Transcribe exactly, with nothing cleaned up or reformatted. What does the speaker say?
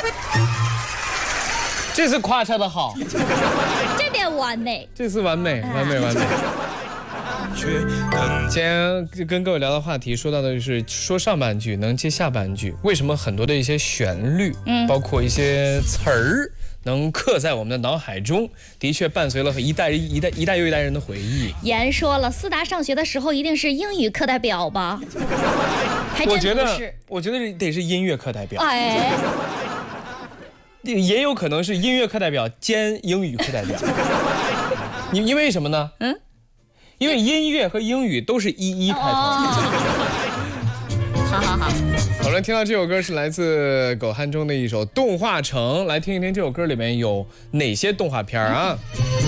这次夸嚓的好， 这点完美， 这次完美，完美，完美。今天跟各位聊的话题，说到的就是说上半句能接下半句，为什么很多的一些旋律，嗯，包括一些词儿，能刻在我们的脑海中，的确伴随了一代一代一代又一代人的回忆。 言说了，思达上学的时候一定是英语课代表吧？还真不是。 我觉得，我觉得得是音乐课代表。 哎。 也有可能是音乐课代表兼英语课代表，你因为什么呢？嗯，因为音乐和英语都是一一开头。 哦、好好好， 好了，听到这首歌是来自狗汉中的一首《动画城》，来听一听这首歌里面有哪些动画片啊？嗯